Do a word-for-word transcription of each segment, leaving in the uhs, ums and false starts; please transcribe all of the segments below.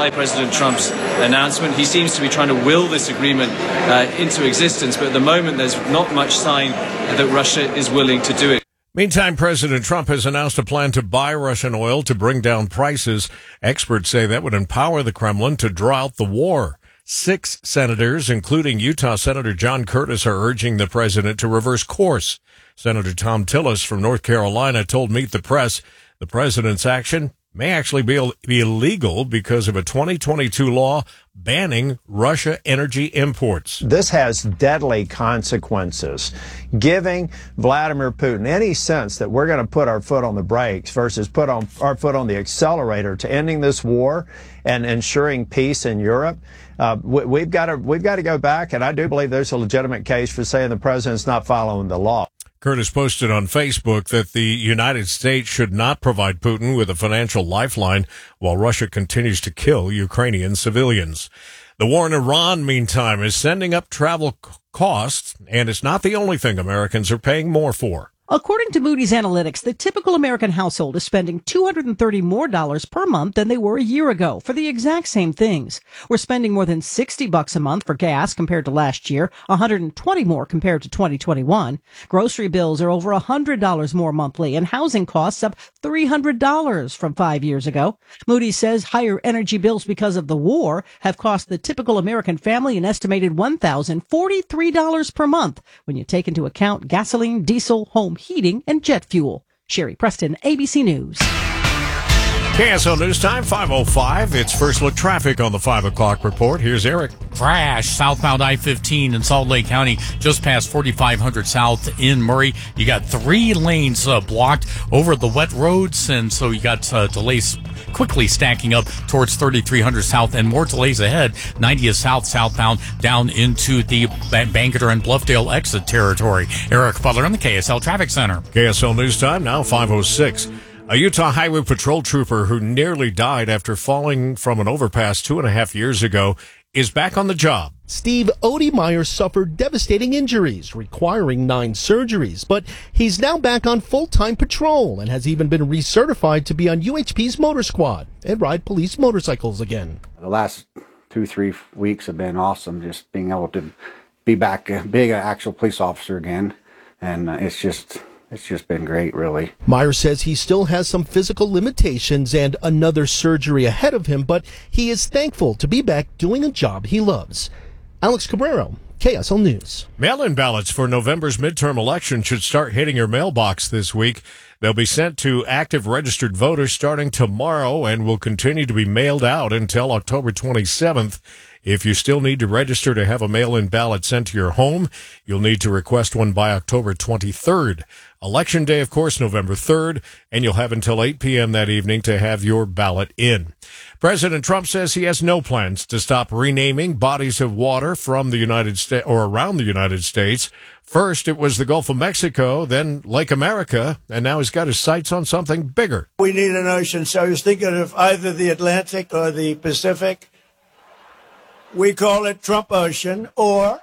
by President Trump's announcement. He seems to be trying to will this agreement uh, into existence, but at the moment there's not much sign that Russia is willing to do it. Meantime, President Trump has announced a plan to buy Russian oil to bring down prices. Experts say that would empower the Kremlin to draw out the war. Six senators, including Utah Senator John Curtis, are urging the president to reverse course. Senator Tom Tillis from North Carolina told Meet the Press the president's action may actually be, be illegal because of a twenty twenty-two law banning Russia energy imports. This has deadly consequences. Giving Vladimir Putin any sense that we're going to put our foot on the brakes versus put on our foot on the accelerator to ending this war and ensuring peace in Europe, uh, we, we've got to we've got to go back. And I do believe there's a legitimate case for saying the president's not following the law. Curtis posted on Facebook that the United States should not provide Putin with a financial lifeline while Russia continues to kill Ukrainian civilians. The war in Iran, meantime, is sending up travel costs, and it's not the only thing Americans are paying more for. According to Moody's Analytics, the typical American household is spending two hundred thirty more dollars per month than they were a year ago for the exact same things. We're spending more than sixty bucks a month for gas compared to last year, one hundred twenty more compared to twenty twenty-one. Grocery bills are over one hundred dollars more monthly, and housing costs up three hundred dollars from five years ago. Moody's says higher energy bills because of the war have cost the typical American family an estimated one thousand forty-three dollars per month when you take into account gasoline, diesel, home heating, and jet fuel. Sherry Preston, A B C News. K S L News Time, five oh five. It's First Look Traffic on the five o'clock report. Here's Eric. Crash southbound I fifteen in Salt Lake County, just past forty-five hundred south in Murray. You got three lanes uh, blocked over the wet roads, and so you got uh, delays quickly stacking up towards thirty-three hundred south, and more delays ahead. ninetieth south southbound down into the Bangerter and Bluffdale exit territory. Eric Butler on the K S L Traffic Center. K S L News Time now, five oh six. A Utah Highway Patrol trooper who nearly died after falling from an overpass two and a half years ago is back on the job. Steve Odemeyer suffered devastating injuries, requiring nine surgeries, but he's now back on full-time patrol and has even been recertified to be on U H P's motor squad and ride police motorcycles again. The last two, three weeks have been awesome, just being able to be back, uh, being an actual police officer again, and uh, it's just... It's just been great, really. Meyer says he still has some physical limitations and another surgery ahead of him, but he is thankful to be back doing a job he loves. Alex Cabrero, K S L News. Mail-in ballots for November's midterm election should start hitting your mailbox this week. They'll be sent to active registered voters starting tomorrow and will continue to be mailed out until October twenty-seventh. If you still need to register to have a mail-in ballot sent to your home, you'll need to request one by October twenty-third. Election day, of course, November third, and you'll have until eight p.m. that evening to have your ballot in. President Trump says he has no plans to stop renaming bodies of water from the United States or around the United States. First, it was the Gulf of Mexico, then Lake America, and now he's got his sights on something bigger. We need an ocean, so he's thinking of either the Atlantic or the Pacific. We call it Trump Ocean, or,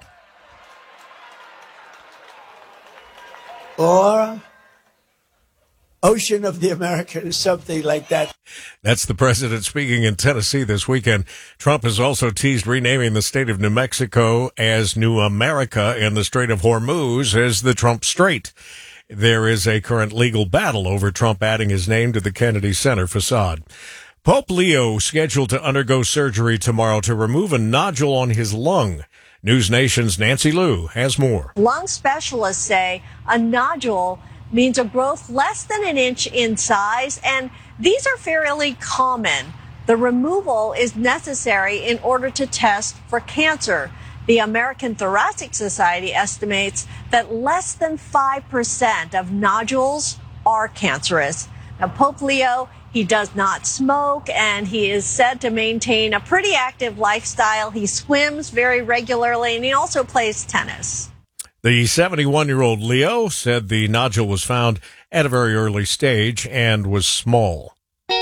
or Ocean of the Americas, something like that. That's the president speaking in Tennessee this weekend. Trump has also teased renaming the state of New Mexico as New America and the Strait of Hormuz as the Trump Strait. There is a current legal battle over Trump adding his name to the Kennedy Center facade. Pope Leo scheduled to undergo surgery tomorrow to remove a nodule on his lung. News Nation's Nancy Liu has more. Lung specialists say a nodule means a growth less than an inch in size, and these are fairly common. The removal is necessary in order to test for cancer. The American Thoracic Society estimates that less than five percent of nodules are cancerous. Now, Pope Leo, he does not smoke, and he is said to maintain a pretty active lifestyle. He swims very regularly, and he also plays tennis. The seventy-one-year-old Leo said the nodule was found at a very early stage and was small.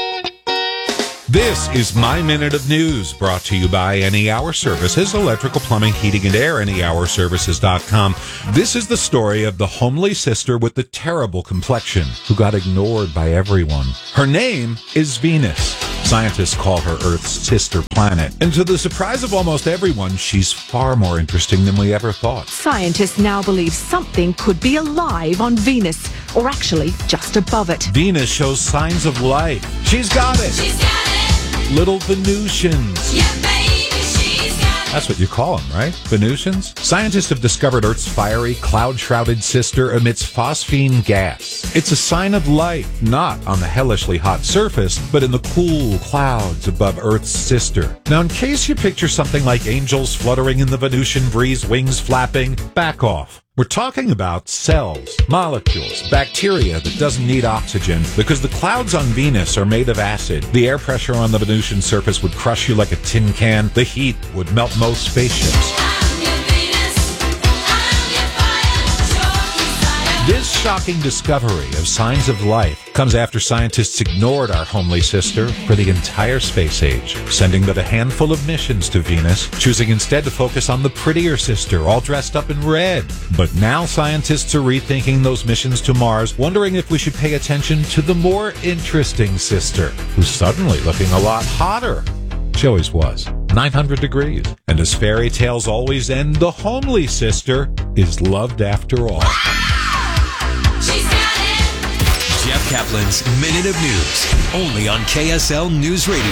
This is My Minute of News, brought to you by Any Hour Services, electrical, plumbing, heating, and air, any hour services dot com. This is the story of the homely sister with the terrible complexion who got ignored by everyone. Her name is Venus. Scientists call her Earth's sister planet. And to the surprise of almost everyone, she's far more interesting than we ever thought. Scientists now believe something could be alive on Venus, or actually just above it. Venus shows signs of life. She's got it. She's got it. Little Venusians. Yeah, baby, she's got it. That's what you call them, right? Venusians? Scientists have discovered Earth's fiery, cloud-shrouded sister emits phosphine gas. It's a sign of life, not on the hellishly hot surface, but in the cool clouds above Earth's sister. Now, in case you picture something like angels fluttering in the Venusian breeze, wings flapping, back off. We're talking about cells, molecules, bacteria that doesn't need oxygen because the clouds on Venus are made of acid. The air pressure on the Venusian surface would crush you like a tin can. The heat would melt most spaceships. This shocking discovery of signs of life comes after scientists ignored our homely sister for the entire space age, sending but a handful of missions to Venus, choosing instead to focus on the prettier sister, all dressed up in red. But now scientists are rethinking those missions to Mars, wondering if we should pay attention to the more interesting sister, who's suddenly looking a lot hotter. She always was. nine hundred degrees. And as fairy tales always end, the homely sister is loved after all. Jeff Kaplan's Minute of News, only on K S L News Radio.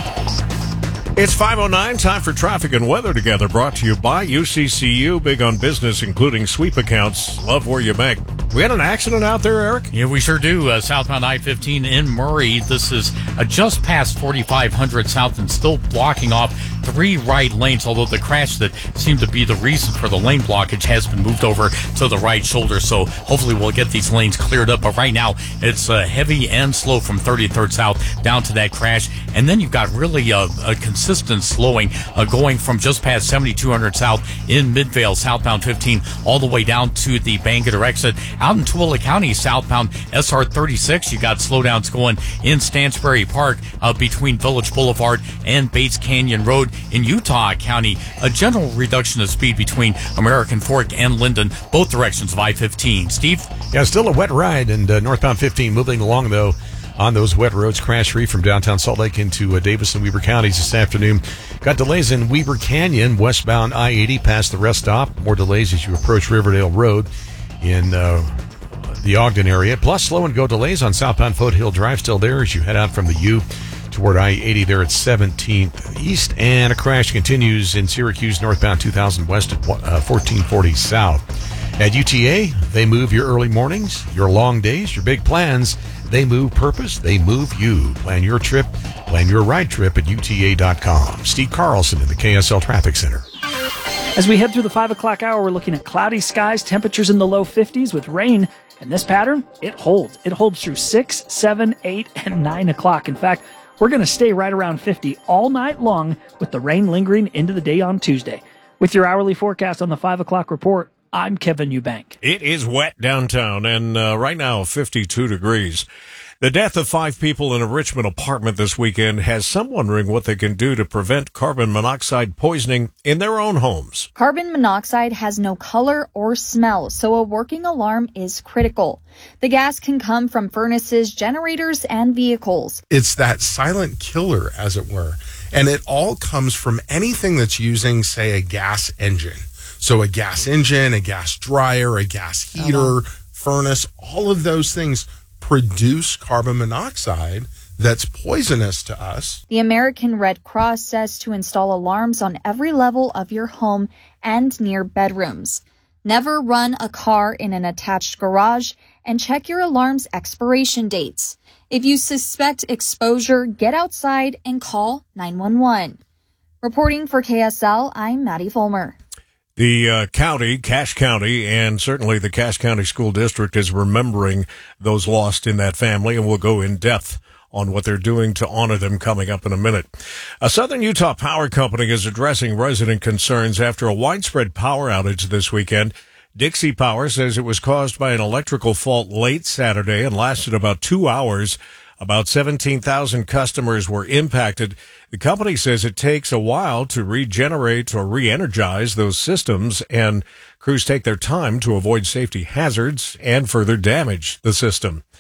It's five oh nine, time for traffic and weather together, brought to you by U C C U, big on business, including sweep accounts. Love where you bank. We had an accident out there, Eric? Yeah, we sure do. Uh, southbound I fifteen in Murray. This is uh, just past forty-five hundred south and still blocking off three right lanes, although the crash that seemed to be the reason for the lane blockage has been moved over to the right shoulder. So hopefully we'll get these lanes cleared up. But right now it's uh, heavy and slow from thirty-third south down to that crash. And then you've got really a, a consistent slowing uh, going from just past seventy-two hundred south in Midvale, southbound fifteen, all the way down to the Bangerter exit. Out in Tooele County, southbound S R thirty-six, you got slowdowns going in Stansbury Park uh, between Village Boulevard and Bates Canyon Road. In Utah County, a general reduction of speed between American Fork and Linden, both directions of I fifteen. Steve? Yeah, still a wet ride, and uh, northbound fifteen moving along, though, on those wet roads, crash-free from downtown Salt Lake into uh, Davis and Weber counties this afternoon. Got delays in Weber Canyon, westbound I eighty past the rest stop. More delays as you approach Riverdale Road in uh, the Ogden area. Plus, slow and go delays on southbound Foothill Drive still there as you head out from the U toward I eighty there at seventeenth East. And a crash continues in Syracuse, northbound two thousand West at uh, fourteen forty South. At U T A, they move your early mornings, your long days, your big plans. They move purpose, they move you. Plan your trip, plan your ride trip at U T A dot com. Steve Carlson in the K S L Traffic Center. As we head through the five o'clock hour, we're looking at cloudy skies, temperatures in the low fifties with rain. And this pattern, it holds. It holds through six, seven, eight, and nine o'clock. In fact, we're going to stay right around fifty all night long with the rain lingering into the day on Tuesday. With your hourly forecast on the five o'clock report, I'm Kevin Eubank. It is wet downtown, and uh, right now fifty-two degrees. The death of five people in a Richmond apartment this weekend has some wondering what they can do to prevent carbon monoxide poisoning in their own homes. Carbon monoxide has no color or smell, so a working alarm is critical. The gas can come from furnaces, generators, and vehicles. It's that silent killer, as it were, and it all comes from anything that's using, say, a gas engine. So a gas engine, a gas dryer, a gas heater, furnace, all of those things produce carbon monoxide that's poisonous to us. The American Red Cross says to install alarms on every level of your home and near bedrooms. Never run a car in an attached garage, and check your alarm's expiration dates. If you suspect exposure, get outside and call nine one one. Reporting for K S L, I'm Maddie Fulmer. The uh, county, Cache County, and certainly the Cache County School District is remembering those lost in that family, and we'll go in depth on what they're doing to honor them coming up in a minute. A Southern Utah power company is addressing resident concerns after a widespread power outage this weekend. Dixie Power says it was caused by an electrical fault late Saturday and lasted about two hours. About seventeen thousand customers were impacted. The company says it takes a while to regenerate or re-energize those systems, and crews take their time to avoid safety hazards and further damage the system.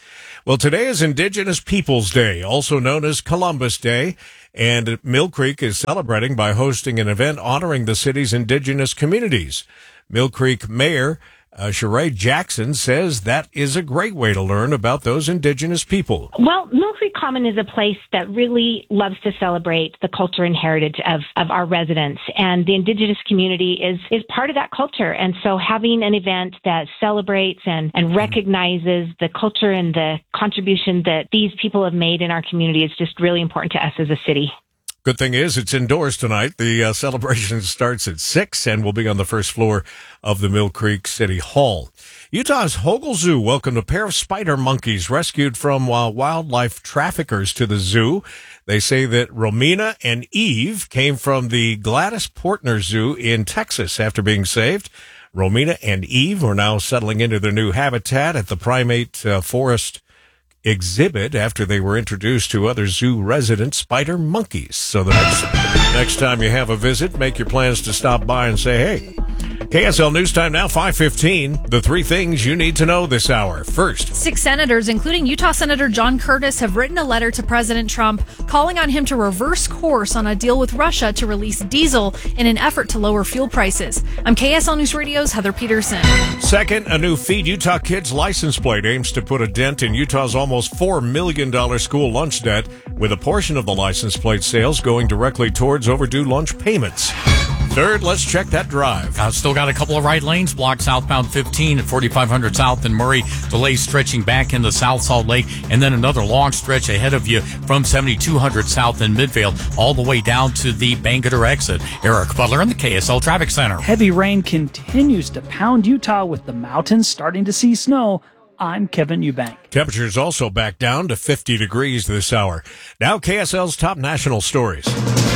Well, today is Indigenous Peoples Day, also known as Columbus Day, and Mill Creek is celebrating by hosting an event honoring the city's indigenous communities. Mill Creek Mayor Uh, Sheree Jackson says that is a great way to learn about those indigenous people. Well, Mill Creek Common is a place that really loves to celebrate the culture and heritage of, of our residents, and the indigenous community is, is part of that culture. And so having an event that celebrates and, and recognizes the culture and the contribution that these people have made in our community is just really important to us as a city. Good thing is it's indoors tonight. The uh, celebration starts at six and will be on the first floor of the Mill Creek City Hall. Utah's Hogle Zoo welcomed a pair of spider monkeys rescued from uh, wildlife traffickers to the zoo. They say that Romina and Eve came from the Gladys Portner Zoo in Texas after being saved. Romina and Eve are now settling into their new habitat at the Primate uh, Forest exhibit after they were introduced to other zoo resident spider monkeys. So the next, next time you have a visit, make your plans to stop by and say, hey. K S L News Time now, five fifteen. The three things you need to know this hour. First, six senators, including Utah Senator John Curtis, have written a letter to President Trump calling on him to reverse course on a deal with Russia to release diesel in an effort to lower fuel prices. I'm K S L News Radio's Heather Peterson. Second, a new Feed Utah Kids license plate aims to put a dent in Utah's almost four million dollars school lunch debt, with a portion of the license plate sales going directly towards overdue lunch payments. Third, let's check that drive. Uh, still got a couple of right lanes blocked southbound fifteen at forty-five hundred South in Murray. Delays stretching back into South Salt Lake, and then another long stretch ahead of you from seventy-two hundred South in Midvale all the way down to the Bangerter exit. Eric Butler in the K S L Traffic Center. Heavy rain continues to pound Utah with the mountains starting to see snow. I'm Kevin Eubank. Temperatures also back down to fifty degrees this hour. Now K S L's top national stories.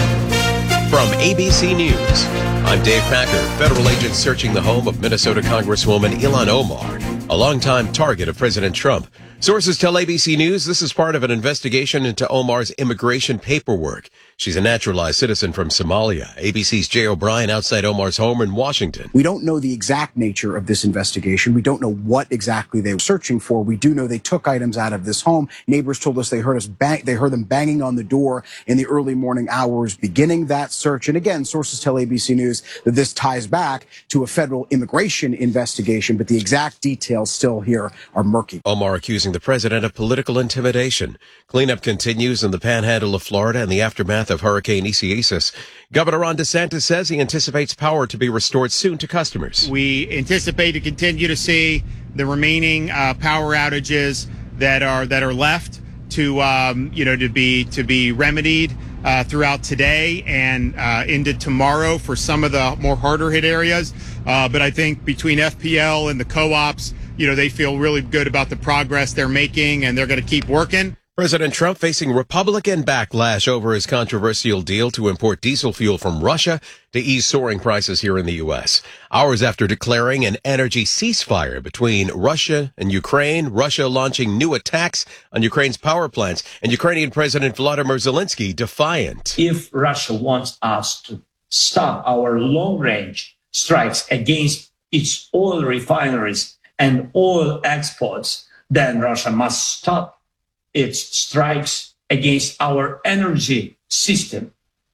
From A B C News, I'm Dave Packer. Federal agents searching the home of Minnesota Congresswoman Ilhan Omar, a longtime target of President Trump. Sources tell A B C News this is part of an investigation into Omar's immigration paperwork. She's a naturalized citizen from Somalia. A B C's Jay O'Brien outside Omar's home in Washington. We don't know the exact nature of this investigation. We don't know what exactly they were searching for. We do know they took items out of this home. Neighbors told us they heard us bang, they heard them banging on the door in the early morning hours beginning that search. And again, sources tell A B C News that this ties back to a federal immigration investigation, but the exact details still here are murky. Omar accusing the president of political intimidation. Cleanup continues in the panhandle of Florida in the aftermath of Hurricane Isaias. Governor Ron DeSantis says he anticipates power to be restored soon to customers. We anticipate to continue to see the remaining uh, power outages that are that are left to um, you know to be to be remedied uh, throughout today and uh, into tomorrow for some of the more harder hit areas. Uh, but I think between F P L and the co-ops, you know, they feel really good about the progress they're making, and they're going to keep working. President Trump facing Republican backlash over his controversial deal to import diesel fuel from Russia to ease soaring prices here in the U S. Hours after declaring an energy ceasefire between Russia and Ukraine, Russia launching new attacks on Ukraine's power plants, and Ukrainian President Volodymyr Zelensky defiant. If Russia wants us to stop our long-range strikes against its oil refineries and oil exports, then Russia must stop its strikes against our energy system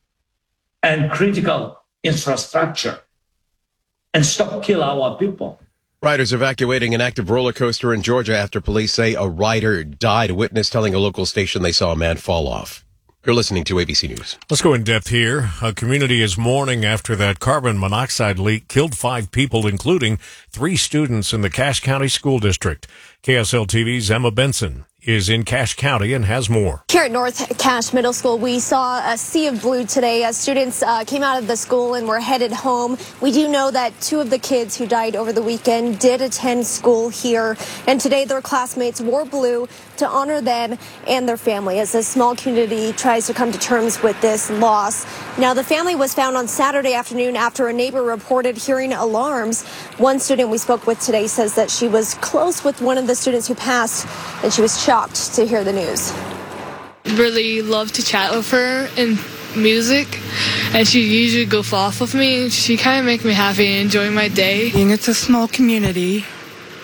and critical infrastructure and stop kill our people. Riders evacuating an active roller coaster in Georgia after police say a rider died. A witness telling a local station they saw a man fall off. You're listening to A B C News. Let's go in depth here. A community is mourning after that carbon monoxide leak killed five people, including three students in the Cache County School District. K S L T V's Emma Benson is in Cache County and has more. Here at North Cache Middle School, we saw a sea of blue today as students uh, came out of the school and were headed home. We do know that two of the kids who died over the weekend did attend school here, and today their classmates wore blue to honor them and their family as a small community tries to come to terms with this loss. Now, the family was found on Saturday afternoon after a neighbor reported hearing alarms. One student we spoke with today says that she was close with one of the students who passed, and she was shocked to hear the news. Really love to chat with her in music, and she usually goes off with me. She kind of makes me happy and enjoy my day. Being it's a small community,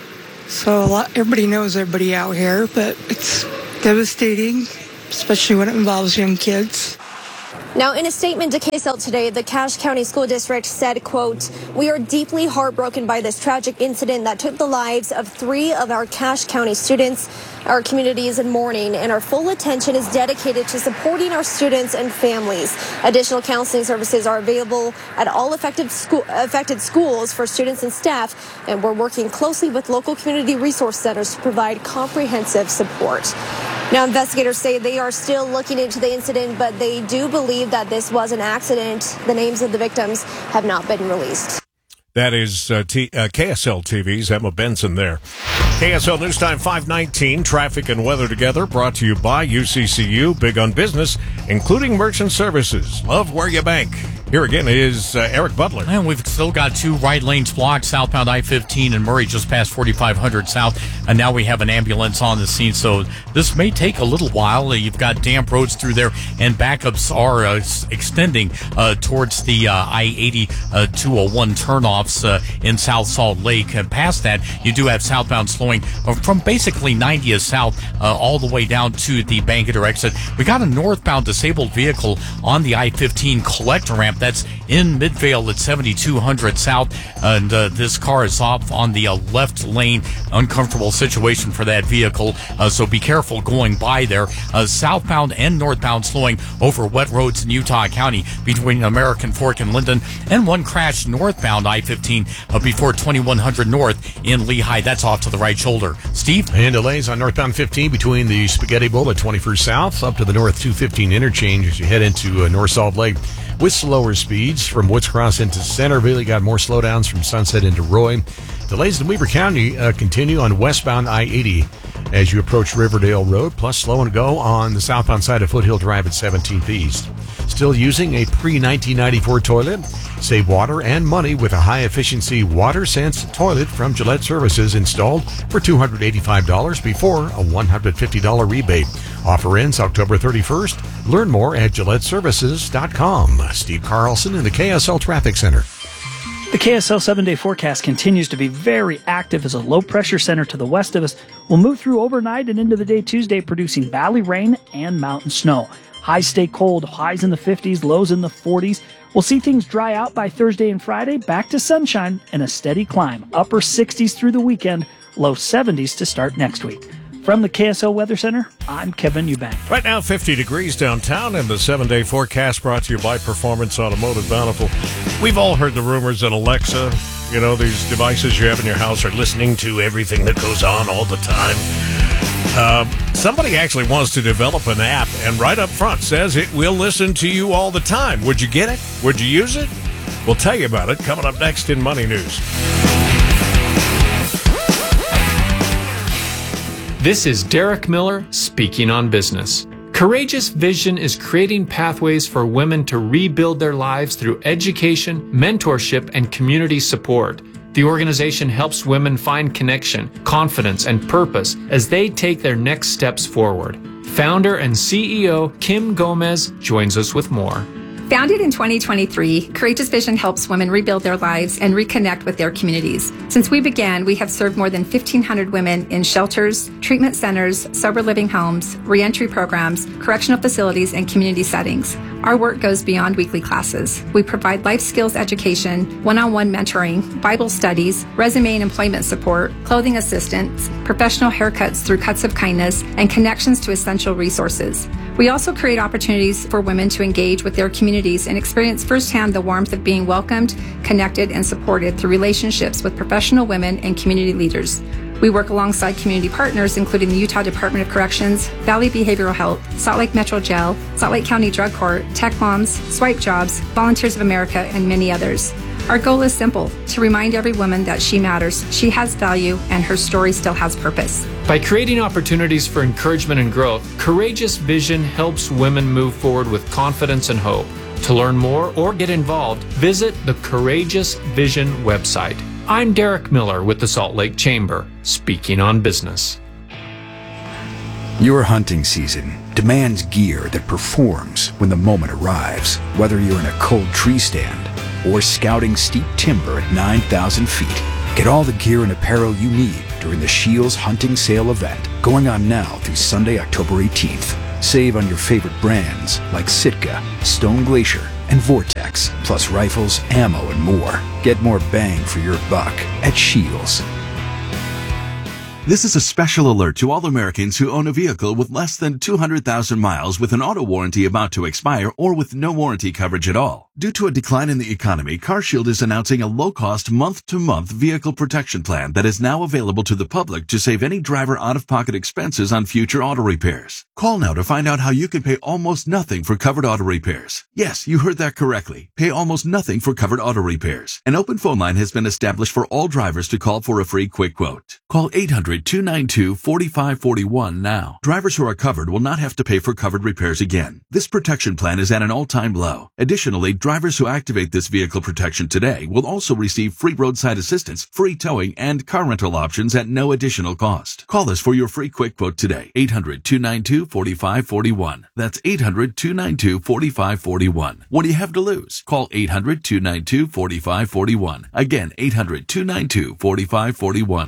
So a lot, everybody knows everybody out here, but it's devastating, especially when it involves young kids. Now, in a statement to K S L today, the Cache County School District said, quote, "We are deeply heartbroken by this tragic incident that took the lives of three of our Cache County students. Our community is in mourning, and our full attention is dedicated to supporting our students and families. Additional counseling services are available at all affected, school, affected schools for students and staff, and we're working closely with local community resource centers to provide comprehensive support." Now, investigators say they are still looking into the incident, but they do believe that this was an accident. The names of the victims have not been released. That is uh, T- uh, K S L T V's Emma Benson there. K S L News Time five nineteen, traffic and weather together, brought to you by U C C U, big on business, including merchant services. Love where you bank. Here again is uh, Eric Butler. And we've still got two right lanes blocked, southbound I fifteen and Murray just past forty-five hundred south. And now we have an ambulance on the scene, so this may take a little while. You've got damp roads through there, and backups are uh, extending uh, towards the uh, I eighty uh, two oh one turnoffs uh, in South Salt Lake. And past that, you do have southbound slowing from basically ninetieth south uh, all the way down to the Bangerter exit. We got a northbound disabled vehicle on the I fifteen collector ramp. That's in Midvale at seventy-two hundred south, and uh, this car is off on the uh, left lane. Uncomfortable situation for that vehicle, uh, so be careful going by there. Uh, southbound and northbound slowing over wet roads in Utah County between American Fork and Linden, and one crash northbound I fifteen uh, before twenty-one hundred north in Lehigh. That's off to the right shoulder. Steve? And delays on northbound fifteen between the Spaghetti Bowl at twenty-first south up to the north two fifteen interchange as you head into uh, North Salt Lake. With slower speeds from Woods Cross into Centerville. You got more slowdowns from Sunset into Roy. Delays in Weber County uh, continue on westbound I eighty as you approach Riverdale Road, plus slow and go on the southbound side of Foothill Drive at seventeenth East. Still using a pre nineteen ninety-four toilet? Save water and money with a high-efficiency WaterSense toilet from Gillette Services installed for two hundred eighty-five dollars before a one hundred fifty dollars rebate. Offer ends October thirty-first. Learn more at Gillette Services dot com. Steve Carlson in the K S L Traffic Center. The K S L seven-day forecast continues to be very active as a low-pressure center to the west of us will move through overnight and into the day Tuesday, producing valley rain and mountain snow. Highs stay cold, highs in the fifties, lows in the forties. We'll see things dry out by Thursday and Friday, back to sunshine and a steady climb. Upper sixties through the weekend, low seventies to start next week. From the K S L Weather Center, I'm Kevin Eubank. Right now, fifty degrees downtown, and the seven-day forecast brought to you by Performance Automotive Bountiful. We've all heard the rumors that Alexa, you know, these devices you have in your house are listening to everything that goes on all the time. Uh, somebody actually wants to develop an app, and right up front says it will listen to you all the time. Would you get it? Would you use it? We'll tell you about it coming up next in Money News. This is Derek Miller speaking on business. Courageous Vision is creating pathways for women to rebuild their lives through education, mentorship, and community support. The organization helps women find connection, confidence, and purpose as they take their next steps forward. Founder and C E O Kim Gomez joins us with more. Founded in twenty twenty-three, Courageous Vision helps women rebuild their lives and reconnect with their communities. Since we began, we have served more than fifteen hundred women in shelters, treatment centers, sober living homes, reentry programs, correctional facilities, and community settings. Our work goes beyond weekly classes. We provide life skills education, one-on-one mentoring, Bible studies, resume and employment support, clothing assistance, professional haircuts through Cuts of Kindness, and connections to essential resources. We also create opportunities for women to engage with their communities and experience firsthand the warmth of being welcomed, connected, and supported through relationships with professional women and community leaders. We work alongside community partners, including the Utah Department of Corrections, Valley Behavioral Health, Salt Lake Metro Jail, Salt Lake County Drug Court, Tech Moms, Swipe Jobs, Volunteers of America, and many others. Our goal is simple: to remind every woman that she matters, she has value, and her story still has purpose. By creating opportunities for encouragement and growth, Courageous Vision helps women move forward with confidence and hope. To learn more or get involved, visit the Courageous Vision website. I'm Derek Miller with the Salt Lake Chamber, speaking on business. Your hunting season demands gear that performs when the moment arrives, whether you're in a cold tree stand or scouting steep timber at nine thousand feet. Get all the gear and apparel you need during the Scheels Hunting Sale event, going on now through Sunday, October eighteenth. Save on your favorite brands like Sitka, Stone Glacier, and Vortex, plus rifles, ammo, and more. Get more bang for your buck at Scheels. This is a special alert to all Americans who own a vehicle with less than two hundred thousand miles with an auto warranty about to expire or with no warranty coverage at all. Due to a decline in the economy, CarShield is announcing a low-cost month-to-month vehicle protection plan that is now available to the public to save any driver out-of-pocket expenses on future auto repairs. Call now to find out how you can pay almost nothing for covered auto repairs. Yes, you heard that correctly. Pay almost nothing for covered auto repairs. An open phone line has been established for all drivers to call for a free quick quote. Call eight hundred, two nine two, four five four one now. Drivers who are covered will not have to pay for covered repairs again. This protection plan is at an all-time low. Additionally, drivers who activate this vehicle protection today will also receive free roadside assistance, free towing, and car rental options at no additional cost. Call us for your free quick quote today. eight hundred, two nine two, four five four one. That's eight hundred, two nine two, four five four one. What do you have to lose? Call eight hundred, two nine two, four five four one. Again, eight hundred, two nine two, four five four one.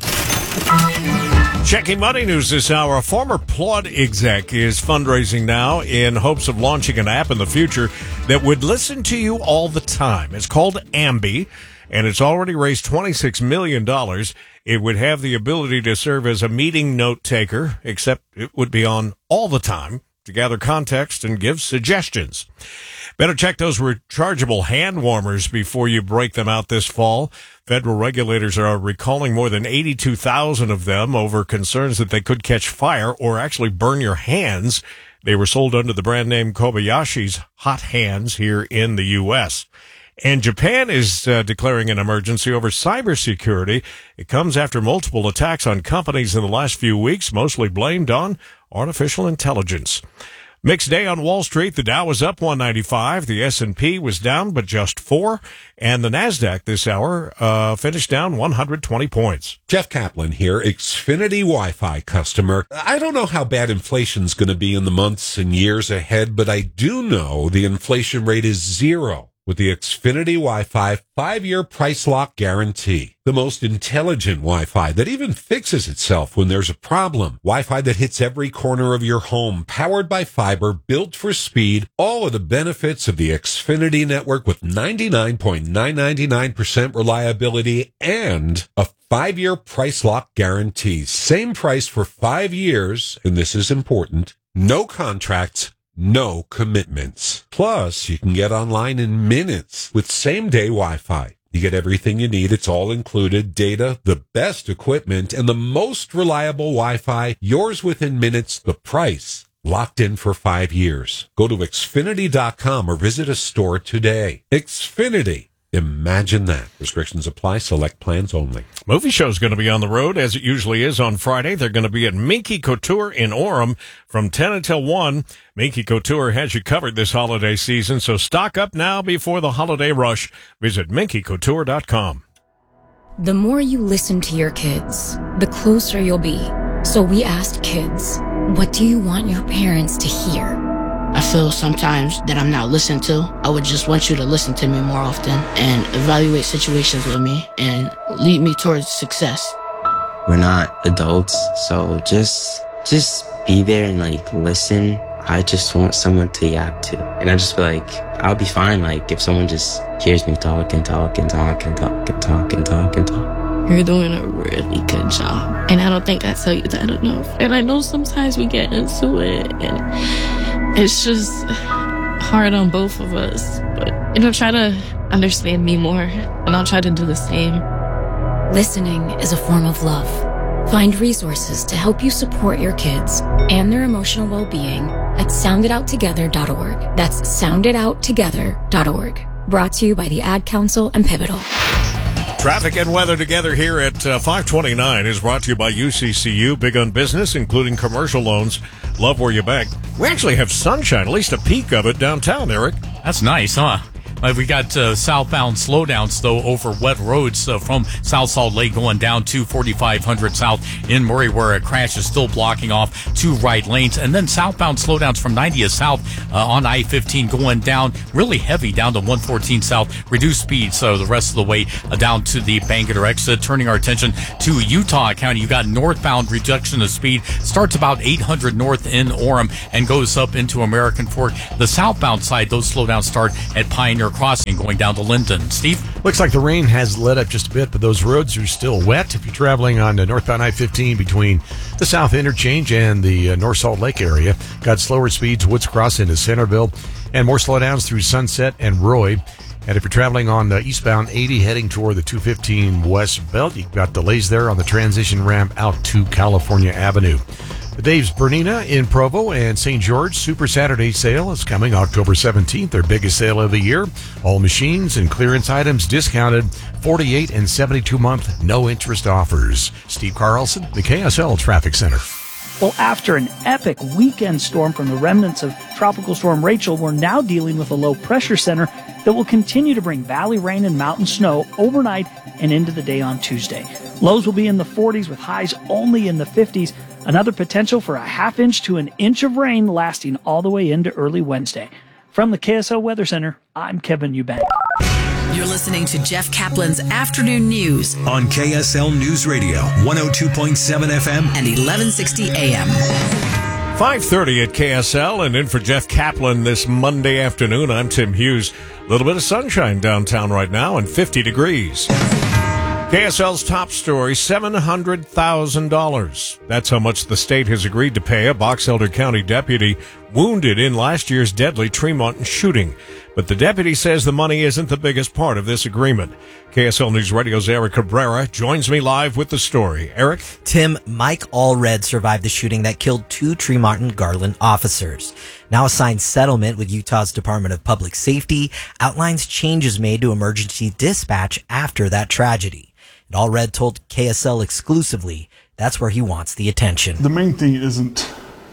Checking money news this hour. A former Plod exec is fundraising now in hopes of launching an app in the future that would listen to you all the time. It's called Ambi, and it's already raised twenty-six million dollars. It would have the ability to serve as a meeting note taker, except it would be on all the time to gather context and give suggestions. Better check those rechargeable hand warmers before you break them out this fall. Federal regulators are recalling more than eighty-two thousand of them over concerns that they could catch fire or actually burn your hands. They were sold under the brand name Kobayashi's Hot Hands here in the U S And Japan is uh, declaring an emergency over cybersecurity. It comes after multiple attacks on companies in the last few weeks, mostly blamed on artificial intelligence. Mixed day on Wall Street. The Dow was up one ninety-five. The S and P was down, but just four. And the NASDAQ this hour uh, finished down one hundred twenty points. Jeff Kaplan here, Xfinity Wi-Fi customer. I don't know how bad inflation's going to be in the months and years ahead, but I do know the inflation rate is zero with the Xfinity Wi-Fi five-year price lock guarantee. The most intelligent Wi-Fi that even fixes itself when there's a problem. Wi-Fi that hits every corner of your home, powered by fiber, built for speed. All of the benefits of the Xfinity network with ninety-nine point nine nine nine percent reliability and a five-year price lock guarantee. Same price for five years, and this is important, no contracts, no commitments. Plus, you can get online in minutes with same-day Wi-Fi. You get everything you need. It's all included. Data, the best equipment, and the most reliable Wi-Fi. Yours within minutes. The price locked in for five years. Go to Xfinity dot com or visit a store today. Xfinity. Imagine that. Restrictions apply. Select plans only. Movie show's going to be on the road, as it usually is on Friday. They're going to be at Minky Couture in Orem from ten until one. Minky Couture has you covered this holiday season, so stock up now before the holiday rush. Visit Minky Couture dot com. The more you listen to your kids, the closer you'll be. So we asked kids, what do you want your parents to hear? I feel sometimes that I'm not listened to. I would just want you to listen to me more often and evaluate situations with me and lead me towards success. We're not adults, so just just be there and like listen. I just want someone to yap to. And I just feel like I'll be fine like if someone just hears me talk and talk and talk and talk and talk and talk and talk. You're doing a really good job. And I don't think I tell you that enough. And I know sometimes we get into it and it's just hard on both of us. But, you know, try to understand me more, and I'll try to do the same. Listening is a form of love. Find resources to help you support your kids and their emotional well-being at sound it out together dot org. That's sound it out together dot org. Brought to you by the Ad Council and Pivotal. Traffic and weather together here at uh, five twenty-nine is brought to you by U C C U. Big on business, including commercial loans. Love where you bank. We actually have sunshine, at least a peak of it downtown, Eric. That's nice, huh? Uh, we got uh, southbound slowdowns, though, over wet roads uh, from South Salt Lake going down to forty-five hundred south in Murray, where a crash is still blocking off two right lanes. And then southbound slowdowns from ninetieth south uh, on I fifteen going down really heavy down to one fourteen south. Reduced speed, so the rest of the way uh, down to the Bangerter exit. Turning our attention to Utah County, you got northbound reduction of speed. Starts about eight hundred north in Orem and goes up into American Fork. The southbound side, those slowdowns start at Pioneer Crossing going down to Linden. Steve? Looks like the rain has let up just a bit, but those roads are still wet. If you're traveling on uh, northbound I fifteen between the South Interchange and the uh, North Salt Lake area, got slower speeds, Woods Cross into Centerville, and more slowdowns through Sunset and Roy. And if you're traveling on the eastbound eighty heading toward the two fifteen West Belt, you've got delays there on the transition ramp out to California Avenue. The Dave's Bernina in Provo and Saint George Super Saturday sale is coming October seventeenth, their biggest sale of the year. All machines and clearance items discounted, forty-eight and seventy-two month no interest offers. Steve Carlson, the K S L Traffic Center. Well, after an epic weekend storm from the remnants of Tropical Storm Rachel, we're now dealing with a low pressure center that will continue to bring valley rain and mountain snow overnight and into the day on Tuesday. Lows will be in the forties with highs only in the fifties. Another potential for a half inch to an inch of rain lasting all the way into early Wednesday. From the K S L Weather Center, I'm Kevin Eubank. You're listening to Jeff Kaplan's Afternoon News on K S L News Radio, one oh two point seven F M and eleven sixty A M. five thirty at K S L, and in for Jeff Kaplan this Monday afternoon, I'm Tim Hughes. A little bit of sunshine downtown right now and fifty degrees. K S L's top story, seven hundred thousand dollars. That's how much the state has agreed to pay a Box Elder County deputy wounded in last year's deadly Tremont shooting. But the deputy says the money isn't the biggest part of this agreement. K S L News Radio's Eric Cabrera joins me live with the story. Eric? Tim, Mike Allred survived the shooting that killed two Tremont Garland officers. Now a signed settlement with Utah's Department of Public Safety outlines changes made to emergency dispatch after that tragedy. And Allred told K S L exclusively that's where he wants the attention. The main thing isn't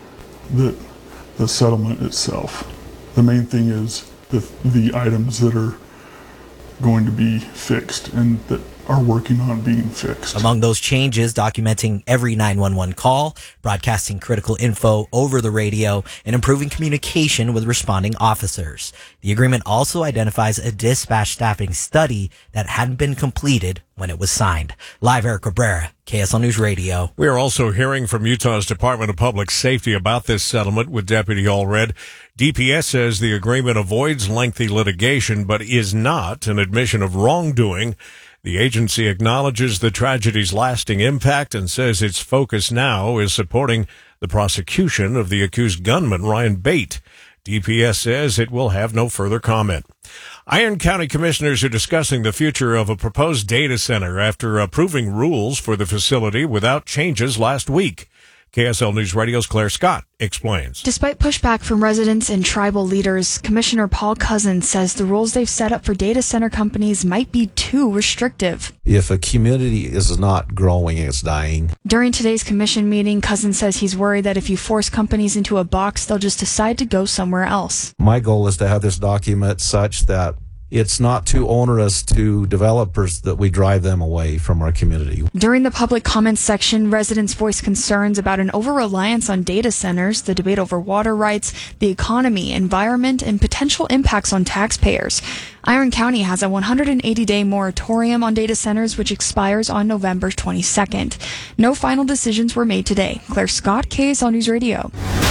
the, the settlement itself. The main thing is the, the items that are going to be fixed and that are working on being fixed. Among those changes, documenting every nine one one call, broadcasting critical info over the radio, and improving communication with responding officers. The agreement also identifies a dispatch staffing study that hadn't been completed when it was signed. Live, Eric Cabrera, K S L News Radio. We are also hearing from Utah's Department of Public Safety about this settlement with Deputy Allred. D P S says the agreement avoids lengthy litigation, but is not an admission of wrongdoing. The agency acknowledges the tragedy's lasting impact and says its focus now is supporting the prosecution of the accused gunman, Ryan Bate. D P S says it will have no further comment. Iron County commissioners are discussing the future of a proposed data center after approving rules for the facility without changes last week. K S L News Radio's Claire Scott explains. Despite pushback from residents and tribal leaders, Commissioner Paul Cousins says the rules they've set up for data center companies might be too restrictive. If a community is not growing, it's dying. During today's commission meeting, Cousins says he's worried that if you force companies into a box, they'll just decide to go somewhere else. My goal is to have this document such that it's not too onerous to developers that we drive them away from our community. During the public comments section, residents voiced concerns about an over-reliance on data centers, the debate over water rights, the economy, environment, and potential impacts on taxpayers. Iron County has a one hundred eighty day moratorium on data centers, which expires on November twenty-second. No final decisions were made today. Claire Scott, K S L News Radio.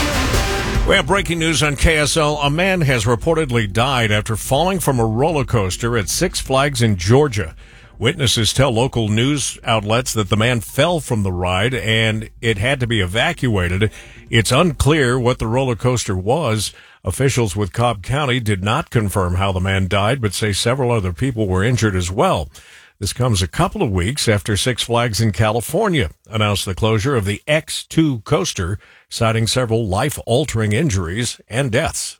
We have breaking news on K S L. A man has reportedly died after falling from a roller coaster at Six Flags in Georgia. Witnesses tell local news outlets that the man fell from the ride and it had to be evacuated. It's unclear what the roller coaster was. Officials with Cobb County did not confirm how the man died, but say several other people were injured as well. This comes a couple of weeks after Six Flags in California announced the closure of the X two coaster, citing several life-altering injuries and deaths.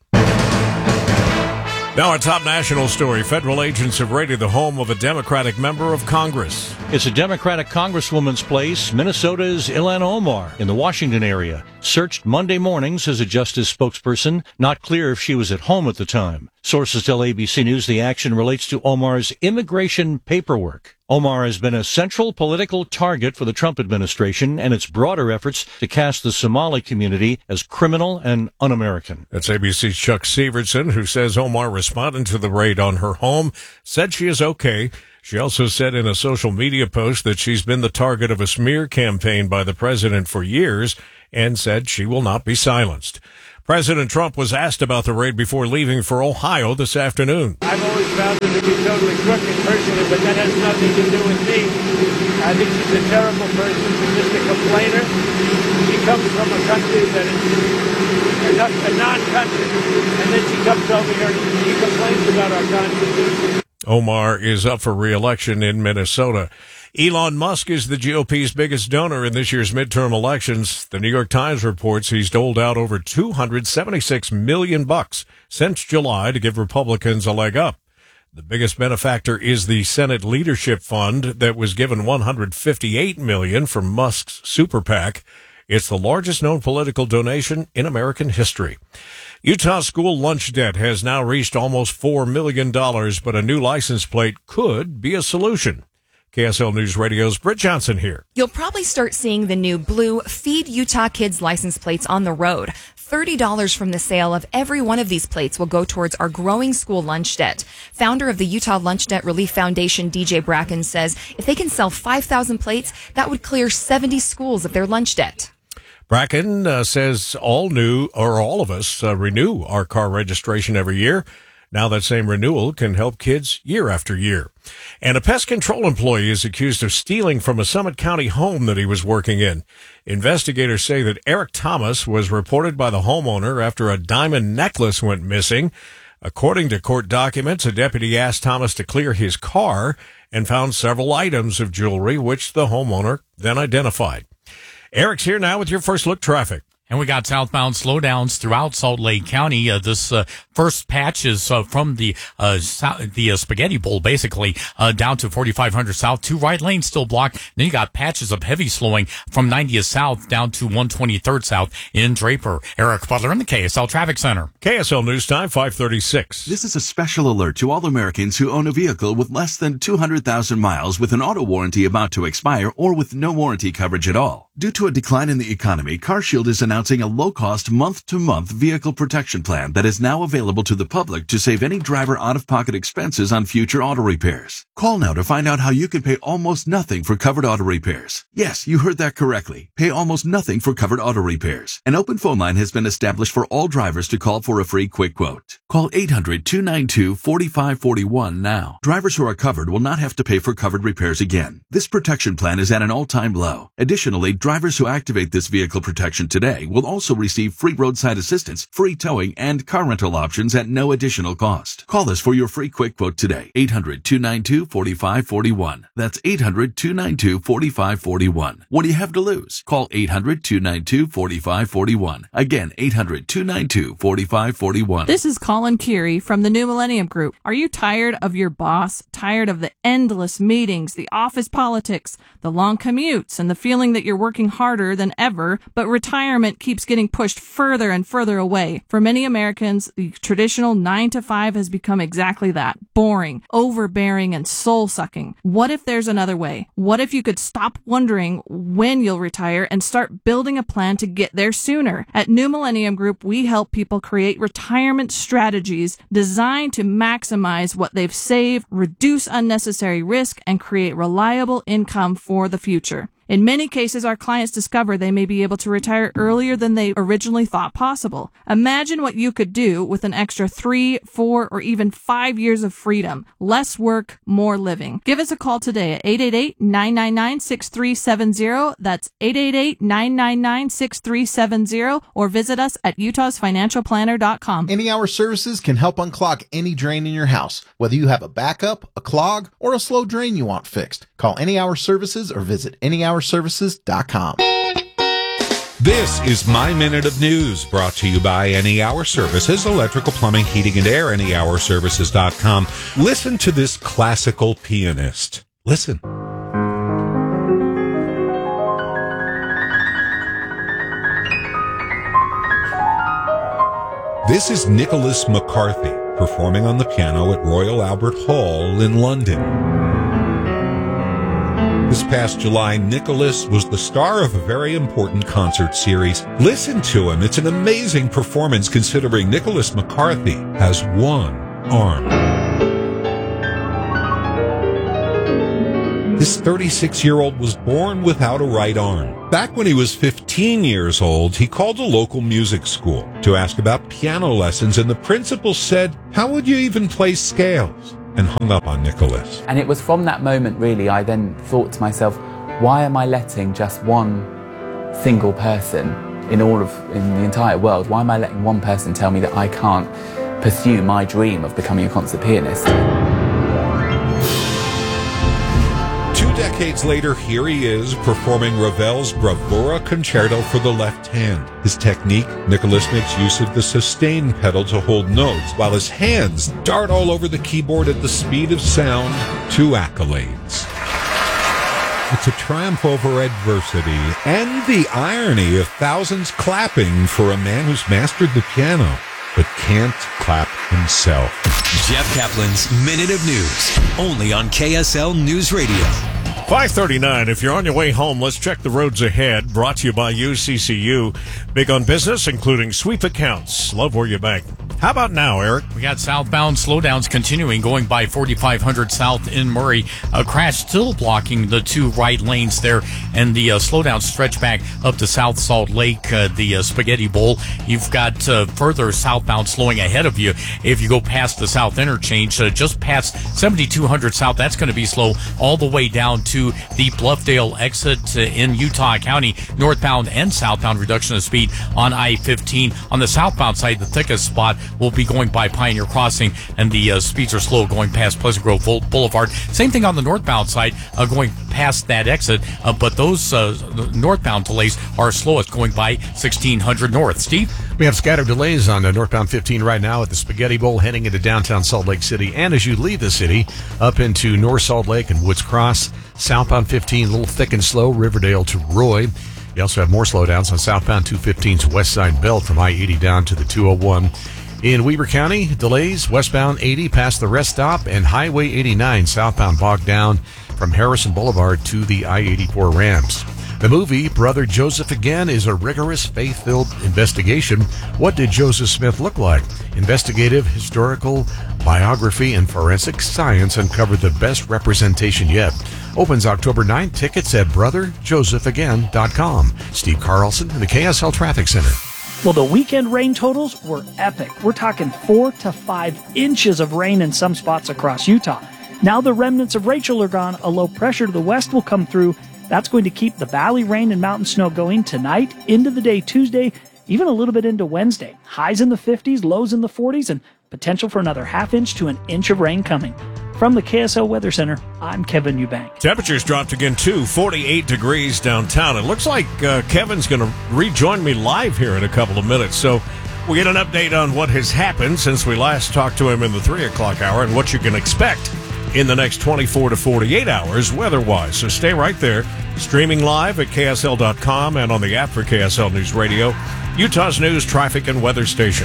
Now, a top national story. Federal agents have raided the home of a Democratic member of Congress. It's a Democratic congresswoman's place. Minnesota's Ilhan Omar in the Washington area. Searched Monday morning, says a justice spokesperson. Not clear if she was at home at the time. Sources tell A B C News the action relates to Omar's immigration paperwork. Omar has been a central political target for the Trump administration and its broader efforts to cast the Somali community as criminal and un-American. That's A B C's Chuck Severson, who says Omar responded to the raid on her home, said she is okay. She also said in a social media post that she's been the target of a smear campaign by the president for years and said she will not be silenced. President Trump was asked about the raid before leaving for Ohio this afternoon. I've always found her to be totally crooked personally, but that has nothing to do with me. I think she's a terrible person. She's just a complainer. She comes from a country that is a non-country, and then she comes over here and she complains about our Constitution. Omar is up for re-election in Minnesota. Elon Musk is the G O P's biggest donor in this year's midterm elections. The New York Times reports he's doled out over two hundred seventy-six million bucks since July to give Republicans a leg up. The biggest benefactor is the Senate Leadership Fund that was given one hundred fifty-eight million dollars from Musk's super PAC. It's the largest known political donation in American history. Utah school lunch debt has now reached almost four million dollars, but a new license plate could be a solution. K S L News Radio's Britt Johnson here. You'll probably start seeing the new blue Feed Utah Kids license plates on the road. thirty dollars from the sale of every one of these plates will go towards our growing school lunch debt. Founder of the Utah Lunch Debt Relief Foundation, D J Bracken, says if they can sell five thousand plates, that would clear seventy schools of their lunch debt. Bracken uh, says all new, or all of us, uh, renew our car registration every year. Now that same renewal can help kids year after year. And a pest control employee is accused of stealing from a Summit County home that he was working in. Investigators say that Eric Thomas was reported by the homeowner after a diamond necklace went missing. According to court documents, a deputy asked Thomas to clear his car and found several items of jewelry, which the homeowner then identified. Eric's here now with your first look traffic. And we got southbound slowdowns throughout Salt Lake County. Uh, this uh, first patch is uh, from the uh, so- the uh, Spaghetti Bowl, basically, uh, down to forty-five hundred south. Two right lanes still blocked. Then you got patches of heavy slowing from ninetieth south down to one twenty-third south in Draper. Eric Butler in the K S L Traffic Center. K S L News Time, five thirty-six. This is a special alert to all Americans who own a vehicle with less than two hundred thousand miles with an auto warranty about to expire or with no warranty coverage at all. Due to a decline in the economy, CarShield is announcing a low-cost month-to-month vehicle protection plan that is now available to the public to save any driver out-of-pocket expenses on future auto repairs. Call now to find out how you can pay almost nothing for covered auto repairs. Yes, you heard that correctly. Pay almost nothing for covered auto repairs. An open phone line has been established for all drivers to call for a free quick quote. Call eight hundred, two nine two, four five four one now. Drivers who are covered will not have to pay for covered repairs again. This protection plan is at an all-time low. Additionally, drivers who activate this vehicle protection today will also receive free roadside assistance, free towing, and car rental options at no additional cost. Call us for your free quick quote today. eight hundred, two nine two, four five four one. That's eight hundred, two nine two, four five four one. What do you have to lose? Call eight hundred, two nine two, four five four one. Again, eight hundred, two nine two, four five four one. This is Colin Curie from the New Millennium Group. Are you tired of your boss? Tired of the endless meetings, the office politics, the long commutes, and the feeling that you're working harder than ever, but retirement keeps getting pushed further and further away? For many Americans, the traditional nine to five has become exactly that. Boring, overbearing, and soul-sucking. What if there's another way? What if you could stop wondering when you'll retire and start building a plan to get there sooner? At New Millennium Group, we help people create retirement strategies designed to maximize what they've saved, reduce unnecessary risk, and create reliable income for the future. In many cases, our clients discover they may be able to retire earlier than they originally thought possible. Imagine what you could do with an extra three, four, or even five years of freedom. Less work, more living. Give us a call today at eight eight eight, nine nine nine, six three seven zero. That's eight eight eight, nine nine nine, six three seven zero, or visit us at utahs financial planner dot com. Any Hour Services can help unclog any drain in your house, whether you have a backup, a clog, or a slow drain you want fixed. Call Any Hour Services or visit any hour services dot com. This is My Minute of News, brought to you by Any Hour Services, electrical, plumbing, heating, and air, any hour services dot com. Listen to this classical pianist. Listen. This is Nicholas McCarthy. performing on the piano at Royal Albert Hall in London. This past July, Nicholas was the star of a very important concert series. Listen to him. It's an amazing performance considering Nicholas McCarthy has one arm. This thirty-six-year-old was born without a right arm. Back when he was fifteen years old, he called a local music school to ask about piano lessons, and the principal said, "How would you even play scales?" and hung up on Nicholas. And it was from that moment, really, I then thought to myself, why am I letting just one single person in all of, in the entire world, why am I letting one person tell me that I can't pursue my dream of becoming a concert pianist? Two decades later, here he is performing Ravel's Bravura Concerto for the left hand. His technique, Nicholas makes use of the sustain pedal to hold notes, while his hands dart all over the keyboard at the speed of sound to accolades. It's a triumph over adversity and the irony of thousands clapping for a man who's mastered the piano, but can't clap himself. Jeff Kaplan's Minute of News, only on K S L News Radio. five thirty-nine. If you're on your way home, let's check the roads ahead. Brought to you by U C C U. Big on business, including sweep accounts. Love where you bank. How about now, Eric? We got southbound slowdowns continuing, going by forty-five hundred south in Murray. A crash still blocking the two right lanes there, and the uh, slowdowns stretch back up to South Salt Lake, uh, the uh, Spaghetti Bowl. You've got uh, further southbound slowing ahead of you. If you go past the South Interchange, uh, just past seventy-two hundred south, that's going to be slow all the way down to the Bluffdale exit uh, in Utah County. Northbound and southbound reduction of speed on I fifteen. On the southbound side, the thickest spot will be going by Pioneer Crossing, and the uh, speeds are slow going past Pleasant Grove Boulevard. Same thing on the northbound side, uh, going past that exit, uh, but those uh, northbound delays are slowest going by sixteen hundred north. Steve? We have scattered delays on uh, northbound fifteen right now at the Spaghetti Bowl heading into downtown Salt Lake City, and as you leave the city up into North Salt Lake and Woods Cross. Southbound fifteen, a little thick and slow, Riverdale to Roy. You also have more slowdowns on southbound two fifteen's West Side Belt from I eighty down to the two oh one. In Weber County, delays westbound eighty past the rest stop, and Highway eighty-nine southbound bogged down from Harrison Boulevard to the I eighty-four ramps. The movie Brother Joseph Again is a rigorous, faith-filled investigation. What did Joseph Smith look like? Investigative, historical, biography, and forensic science uncovered the best representation yet. Opens October ninth. Tickets at brother joseph again dot com. Steve Carlson in the K S L Traffic Center. Well, the weekend rain totals were epic. We're talking four to five inches of rain in some spots across Utah. Now the remnants of Rachel are gone. A low pressure to the west will come through. That's going to keep the valley rain and mountain snow going tonight, into the day Tuesday, even a little bit into Wednesday. Highs in the fifties, lows in the forties, and potential for another half inch to an inch of rain coming. From the K S L Weather Center, I'm Kevin Eubank. Temperatures dropped again, too. forty-eight degrees downtown. It looks like uh, Kevin's going to rejoin me live here in a couple of minutes. So we'll get an update on what has happened since we last talked to him in the three o'clock hour and what you can expect in the next twenty-four to forty-eight hours weather-wise. So stay right there. Streaming live at K S L dot com and on the app for K S L News Radio, Utah's news, traffic, and weather station.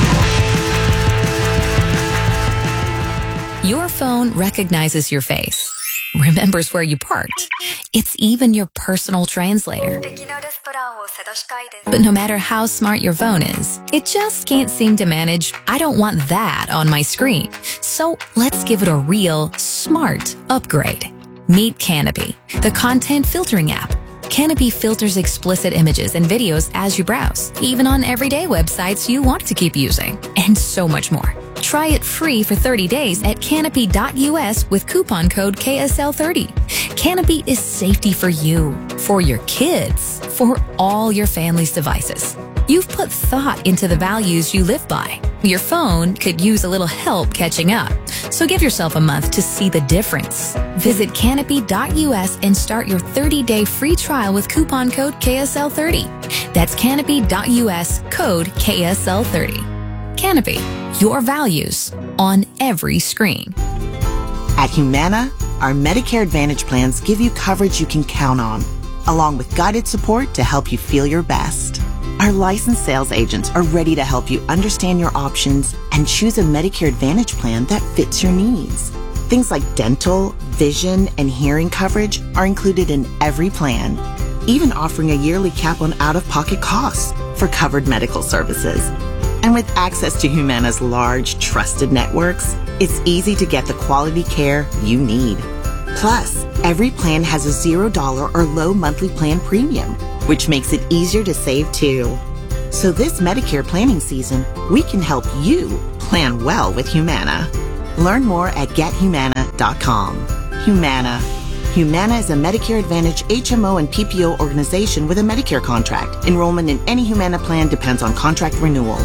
Your phone recognizes your face, remembers where you parked. It's even your personal translator. But no matter how smart your phone is, it just can't seem to manage, I don't want that on my screen. So let's give it a real, smart upgrade. Meet Canopy, the content filtering app. Canopy filters explicit images and videos as you browse, even on everyday websites you want to keep using, and so much more. Try it free for thirty days at canopy dot U S with coupon code K S L thirty. Canopy is safety for you, for your kids, for all your family's devices. You've put thought into the values you live by. Your phone could use a little help catching up. So give yourself a month to see the difference. Visit canopy dot U S and start your thirty-day free trial with coupon code K S L thirty. That's canopy dot U S, code K S L thirty. Canopy, your values on every screen. At Humana, our Medicare Advantage plans give you coverage you can count on, along with guided support to help you feel your best. Our licensed sales agents are ready to help you understand your options and choose a Medicare Advantage plan that fits your needs. Things like dental, vision, and hearing coverage are included in every plan, even offering a yearly cap on out-of-pocket costs for covered medical services. And with access to Humana's large, trusted networks, it's easy to get the quality care you need. Plus, every plan has a zero dollar or low monthly plan premium, which makes it easier to save too. So this Medicare planning season, we can help you plan well with Humana. Learn more at get humana dot com. Humana. Humana is a Medicare Advantage H M O and P P O organization with a Medicare contract. Enrollment in any Humana plan depends on contract renewal.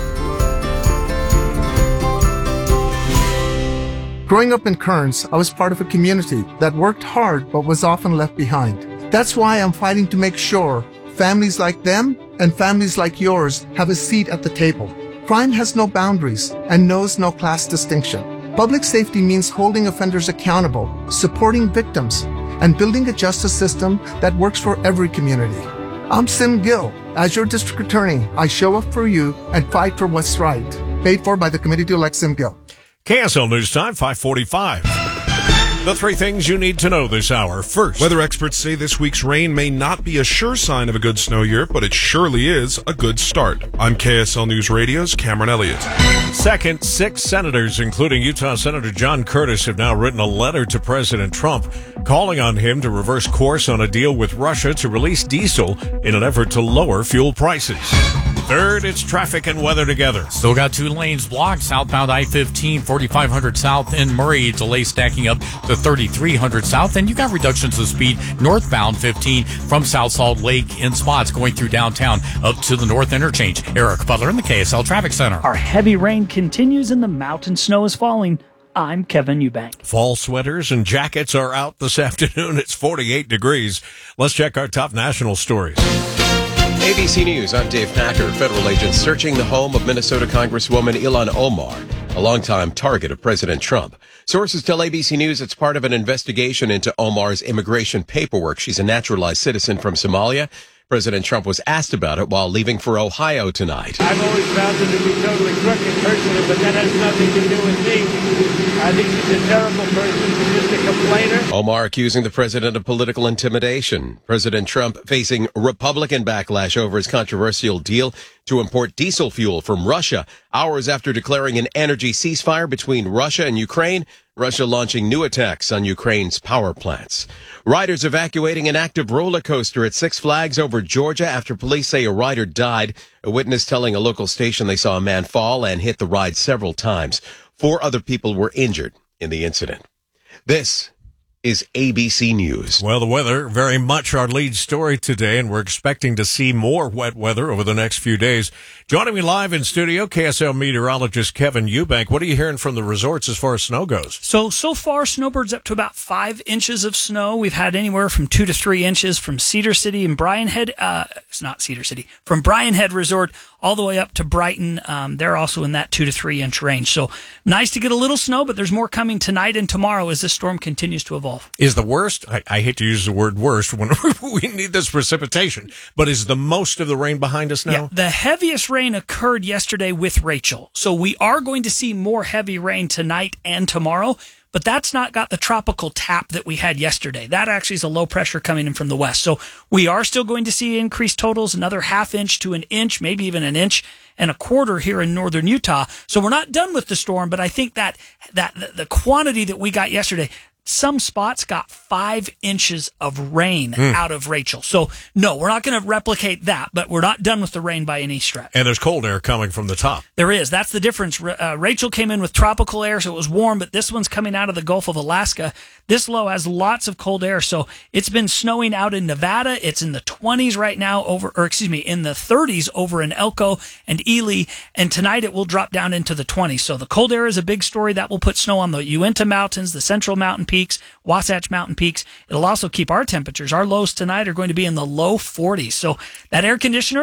Growing up in Kearns, I was part of a community that worked hard but was often left behind. That's why I'm fighting to make sure families like them and families like yours have a seat at the table. Crime has no boundaries and knows no class distinction. Public safety means holding offenders accountable, supporting victims, and building a justice system that works for every community. I'm Sim Gill. As your district attorney, I show up for you and fight for what's right. Paid for by the committee to elect Sim Gill. K S L News Time, five forty-five. The three things you need to know this hour. First, weather experts say this week's rain may not be a sure sign of a good snow year, but it surely is a good start. I'm K S L News Radio's Cameron Elliott. Second, six senators, including Utah Senator John Curtis, have now written a letter to President Trump calling on him to reverse course on a deal with Russia to release diesel in an effort to lower fuel prices. Third, it's traffic and weather together. Still got two lanes blocked. Southbound I fifteen, forty-five hundred south in Murray. Delay stacking up to thirty-three hundred south. And you got reductions of speed northbound fifteen from South Salt Lake in spots going through downtown up to the north interchange. Eric Butler in the K S L Traffic Center. Our heavy rain continues and the mountain snow is falling. I'm Kevin Eubank. Fall sweaters and jackets are out this afternoon. It's forty-eight degrees. Let's check our top national stories. A B C News, I'm Dave Packer. Federal agents searching the home of Minnesota Congresswoman Ilhan Omar, a longtime target of President Trump. Sources tell A B C News it's part of an investigation into Omar's immigration paperwork. She's a naturalized citizen from Somalia. President Trump was asked about it while leaving for Ohio tonight. I've always found her to be totally crooked personally, but that has nothing to do with me. I think she's a terrible person. She's just a complainer. Omar accusing the president of political intimidation. President Trump facing Republican backlash over his controversial deal to import diesel fuel from Russia. Hours after declaring an energy ceasefire between Russia and Ukraine, Russia launching new attacks on Ukraine's power plants. Riders evacuating an active roller coaster at Six Flags over Georgia after police say a rider died. A witness telling a local station they saw a man fall and hit the ride several times. Four other people were injured in the incident. This is A B C News. Well, the weather, very much our lead story today, and we're expecting to see more wet weather over the next few days. Joining me live in studio, K S L meteorologist Kevin Eubank. What are you hearing from the resorts as far as snow goes? So, so far, snowbird's up to about five inches of snow. We've had anywhere from two to three inches from Cedar City and Bryan Head. Uh, it's not Cedar City, from Bryan Head Resort all the way up to Brighton. Um, they're also in that two to three inch range. So nice to get a little snow, but there's more coming tonight and tomorrow as this storm continues to evolve. Is the worst, I, I hate to use the word worst when we need this precipitation, but is the most of the rain behind us now? Yeah, the heaviest rain occurred yesterday with Rachel. So we are going to see more heavy rain tonight and tomorrow, but that's not got the tropical tap that we had yesterday. That actually is a low pressure coming in from the west. So we are still going to see increased totals, another half inch to an inch, maybe even an inch and a quarter here in northern Utah. So we're not done with the storm, but I think that that the quantity that we got yesterday, some spots got five inches of rain mm. out of Rachel. So, no, we're not going to replicate that, but we're not done with the rain by any stretch. And there's cold air coming from the top. There is. That's the difference. Uh, Rachel came in with tropical air, so it was warm, but this one's coming out of the Gulf of Alaska. This low has lots of cold air, so it's been snowing out in Nevada. It's in the twenties right now, over, or excuse me, in the thirties over in Elko and Ely, and tonight it will drop down into the twenties. So the cold air is a big story. That will put snow on the Uinta Mountains, the Central Mountain Peaks, Wasatch Mountain Peaks. It'll also keep our temperatures. Our lows tonight are going to be in the low forties. So that air conditioner,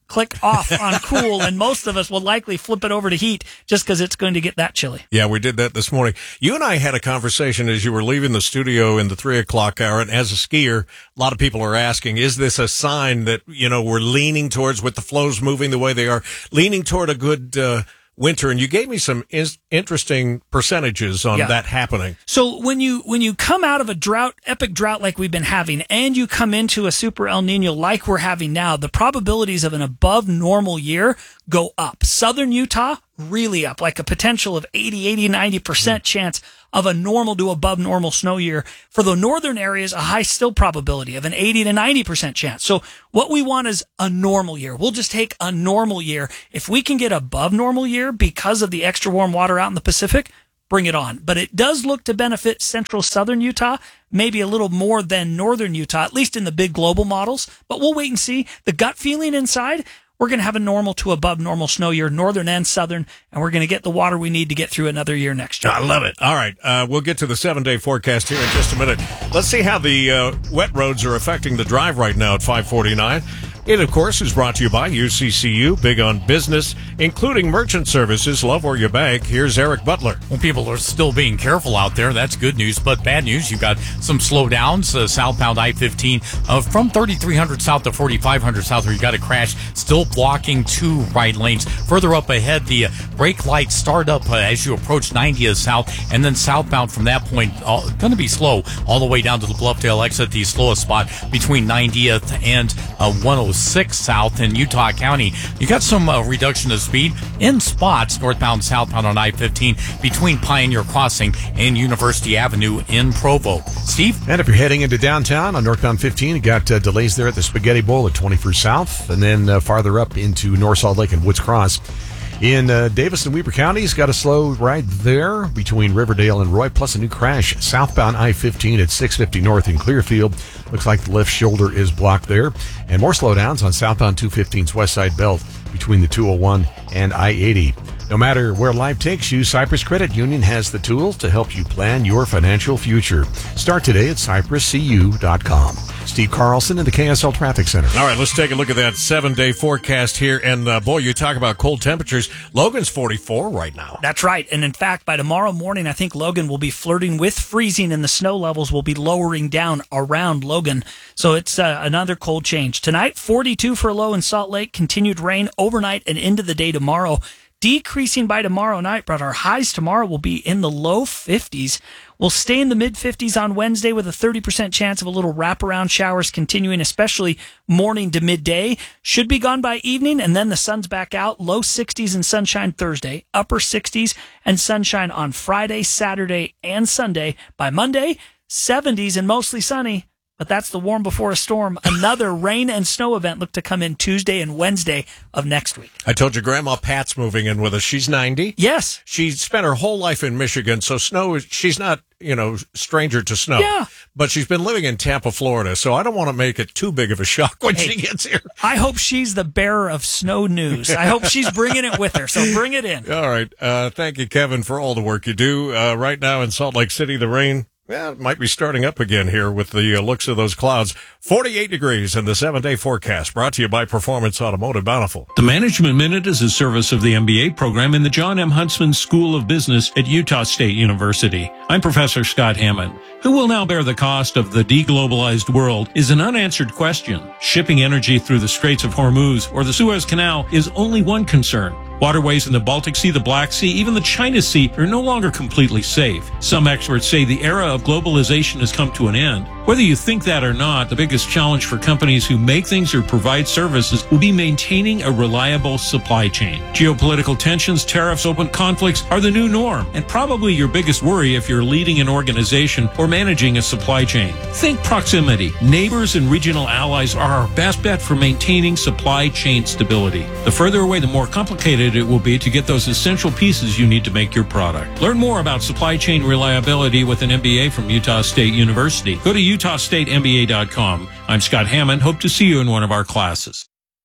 click off on cool, and most of us will likely flip it over to heat just because it's going to get that chilly. Yeah, we did that this morning. You and I had a conversation as you were leaving the studio in the three o'clock hour, and as a skier, a lot of people are asking, is this a sign that, you know, we're leaning towards, with the flows moving the way they are, leaning toward a good uh, winter? And you gave me some is- interesting percentages on Yeah. that happening. So when you when you come out of a drought, epic drought like we've been having, and you come into a super El Nino like we're having now, the probabilities of an above normal year go up. Southern Utah, really up, like a potential of eighty, eighty, ninety percent chance of a normal to above normal snow year. For the northern areas, a high still probability of an eighty to ninety percent chance. So what we want is a normal year. We'll just take a normal year. If we can get above normal year because of the extra warm water out in the Pacific, bring it on. But it does look to benefit central southern Utah, maybe a little more than northern Utah, at least in the big global models. But we'll wait and see. The gut feeling inside, we're going to have a normal to above normal snow year, northern and southern, and we're going to get the water we need to get through another year next year. I love it. All right. Uh, we'll get to the seven-day forecast here in just a minute. Let's see how the uh, wet roads are affecting the drive right now at five forty-nine. It, of course, is brought to you by U C C U, big on business, including merchant services. Love where you bank. Here's Eric Butler. Well, people are still being careful out there. That's good news. But bad news, you've got some slowdowns. Uh, southbound I fifteen uh, from thirty-three hundred south to forty-five hundred south, where you got a crash, still blocking two right lanes. Further up ahead, the uh, brake lights start up uh, as you approach ninetieth south, and then southbound from that point, uh, going to be slow all the way down to the Bluffdale exit, the slowest spot between ninetieth and uh, one oh six south in Utah County. You got some uh, reduction of speed in spots northbound, southbound on I fifteen between Pioneer Crossing and University Avenue in Provo. Steve? And if you're heading into downtown on northbound fifteen, you got uh, delays there at the Spaghetti Bowl at twenty-first south, and then uh, farther up into North Salt Lake and Woods Cross. In uh, Davis and Weber counties, got a slow ride there between Riverdale and Roy, plus a new crash southbound I fifteen at six fifty north in Clearfield. Looks like the left shoulder is blocked there. And more slowdowns on southbound two fifteen's west side belt between the two oh one and I eighty. No matter where life takes you, Cypress Credit Union has the tools to help you plan your financial future. Start today at cypress c u dot com. Steve Carlson in the K S L Traffic Center. All right, let's take a look at that seven-day forecast here. And, uh, boy, you talk about cold temperatures. Logan's forty-four right now. That's right. And in fact, by tomorrow morning, I think Logan will be flirting with freezing, and the snow levels will be lowering down around Logan. So it's uh, another cold change. Tonight, forty-two for a low in Salt Lake. Continued rain overnight and into the day tomorrow. Decreasing by tomorrow night, but our highs tomorrow will be in the low fifties. We'll stay in the mid fifties on Wednesday with a thirty percent chance of a little wraparound showers continuing, especially morning to midday. Should be gone by evening, and then the sun's back out. Low sixties and sunshine Thursday, upper sixties and sunshine on Friday, Saturday, and Sunday. By Monday, seventies and mostly sunny. But that's the warm before a storm. Another rain and snow event look to come in Tuesday and Wednesday of next week. I told you Grandma Pat's moving in with us. She's ninety. Yes. She spent her whole life in Michigan, so snow, is she's not, you know, stranger to snow. Yeah. But she's been living in Tampa, Florida, so I don't want to make it too big of a shock when Hey, she gets here. I hope she's the bearer of snow news. I hope she's bringing it with her, so bring it in. All right. Uh, thank you, Kevin, for all the work you do. Uh, right now in Salt Lake City, the rain, well, it might be starting up again here with the uh, looks of those clouds. forty-eight degrees in the seven-day forecast, brought to you by Performance Automotive Bountiful. The Management Minute is a service of the M B A program in the John M. Huntsman School of Business at Utah State University. I'm Professor Scott Hammond. Who will now bear the cost of the deglobalized world is an unanswered question. Shipping energy through the Straits of Hormuz or the Suez Canal is only one concern. Waterways in the Baltic Sea, the Black Sea, even the China Sea are no longer completely safe. Some experts say the era of globalization has come to an end. Whether you think that or not, the biggest challenge for companies who make things or provide services will be maintaining a reliable supply chain. Geopolitical tensions, tariffs, open conflicts are the new norm, and probably your biggest worry if you're leading an organization or managing a supply chain. Think proximity. Neighbors and regional allies are our best bet for maintaining supply chain stability. The further away, the more complicated it will be to get those essential pieces you need to make your product. Learn more about supply chain reliability with an M B A from Utah State University. Go to utah state m b a dot com. I'm Scott Hammond. Hope to see you in one of our classes.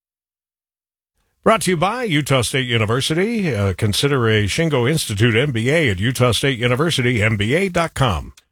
Brought to you by Utah State University. Uh, consider a Shingo Institute M B A at Utah State University, m b a dot com.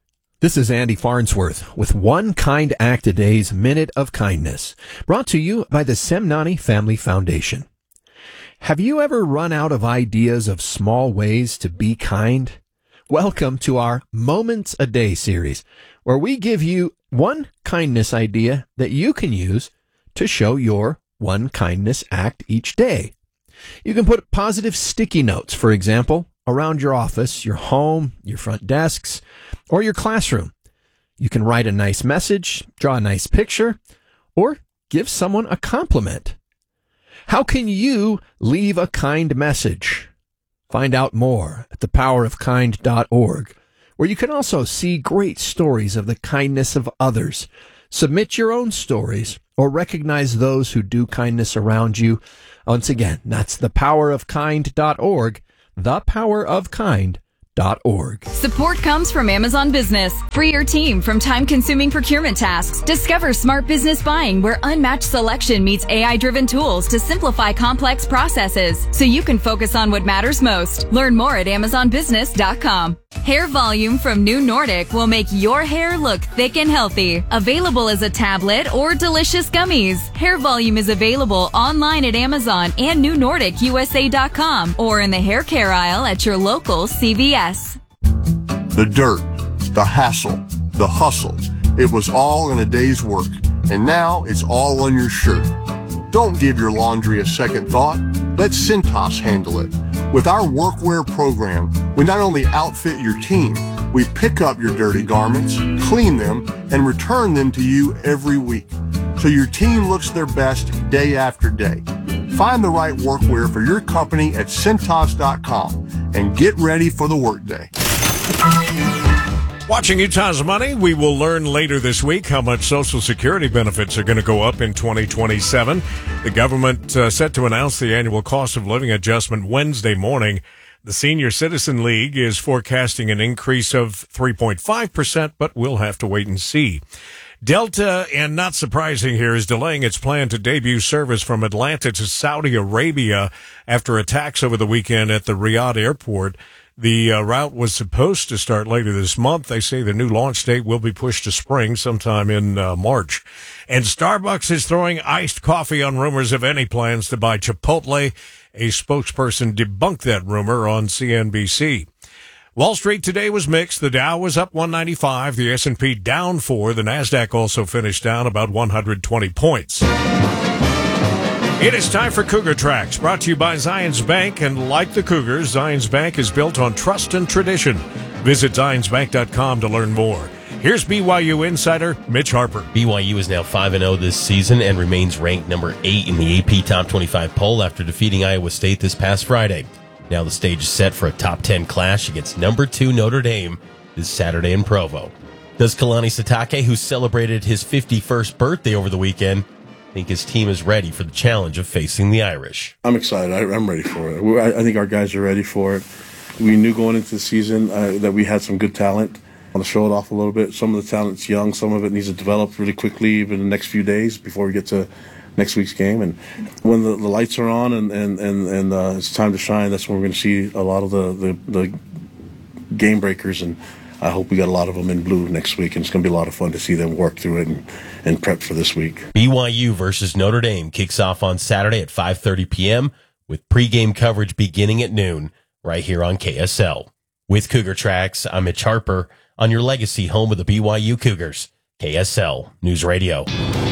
This is Andy Farnsworth with One Kind Act a Day's Minute of Kindness, brought to you by the Semnani Family Foundation. Have you ever run out of ideas of small ways to be kind? Welcome to our Moments a Day series, where we give you one kindness idea that you can use to show your one kindness act each day. You can put positive sticky notes, for example, around your office, your home, your front desks, or your classroom. You can write a nice message, draw a nice picture, or give someone a compliment. How can you leave a kind message? Find out more at the power of kind dot org, where you can also see great stories of the kindness of others. Submit your own stories or recognize those who do kindness around you. Once again, that's the power of kind dot org, the power of kind dot org. Support comes from Amazon Business. Free your team from time-consuming procurement tasks. Discover smart business buying where unmatched selection meets A I-driven tools to simplify complex processes so you can focus on what matters most. Learn more at amazon business dot com. Hair Volume from New Nordic will make your hair look thick and healthy. Available as a tablet or delicious gummies. Hair Volume is available online at Amazon and new nordic u s a dot com or in the hair care aisle at your local C V S. The dirt, the hassle, the hustle. It was all in a day's work, and now it's all on your shirt. Don't give your laundry a second thought. Let Cintas handle it. With our workwear program, we not only outfit your team, we pick up your dirty garments, clean them, and return them to you every week, so your team looks their best day after day. Find the right workwear for your company at Cintas dot com and get ready for the workday. Watching Utah's Money, we will learn later this week how much Social Security benefits are going to go up in twenty twenty-seven. The government uh, set to announce the annual cost of living adjustment Wednesday morning. The Senior Citizen League is forecasting an increase of three point five percent, but we'll have to wait and see. Delta, and not surprising here, is delaying its plan to debut service from Atlanta to Saudi Arabia after attacks over the weekend at the Riyadh airport. The uh, route was supposed to start later this month. They say the new launch date will be pushed to spring sometime in uh, March. And Starbucks is throwing iced coffee on rumors of any plans to buy Chipotle. A spokesperson debunked that rumor on C N B C. Wall Street today was mixed. The Dow was up one ninety-five, the S and P down four. The Nasdaq also finished down about one hundred twenty points. It is time for Cougar Tracks, brought to you by Zions Bank. And like the Cougars, Zions Bank is built on trust and tradition. Visit zions bank dot com to learn more. Here's B Y U insider Mitch Harper. B Y U is now five and oh this season and remains ranked number eight in the A P Top twenty-five poll after defeating Iowa State this past Friday. Now the stage is set for a top ten clash against number two Notre Dame this Saturday in Provo. Does Kalani Sitake, who celebrated his fifty-first birthday over the weekend, think his team is ready for the challenge of facing the Irish? I'm excited. I, I'm ready for it. I, I think our guys are ready for it. We knew going into the season uh, that we had some good talent. I want to show it off a little bit. Some of the talent's young. Some of it needs to develop really quickly, even in the next few days before we get to next week's game. And when the, the lights are on and, and, and, and uh, it's time to shine, that's when we're going to see a lot of the, the, the game breakers. And I hope we got a lot of them in blue next week, and it's going to be a lot of fun to see them work through it and, and prep for this week. B Y U versus Notre Dame kicks off on Saturday at five thirty p.m. with pregame coverage beginning at noon right here on K S L. With Cougar Tracks, I'm Mitch Harper on your legacy home of the B Y U Cougars, K S L News Radio.